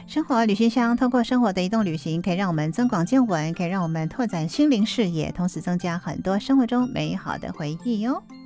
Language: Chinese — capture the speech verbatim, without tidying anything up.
生活旅行箱，透过生活的移动旅行，可以让我们增广见闻，可以让我们拓展心灵视野，同时增加很多生活中美好的回忆哟、哦。